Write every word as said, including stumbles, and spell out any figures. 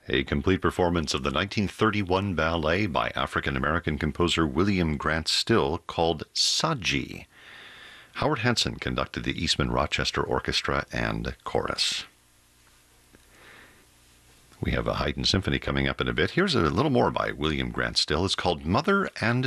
A complete performance of the nineteen thirty-one ballet by African-American composer William Grant Still called Saji. Howard Hanson conducted the Eastman Rochester Orchestra and Chorus. We have a Haydn Symphony coming up in a bit. Here's a little more by William Grant Still. It's called Mother and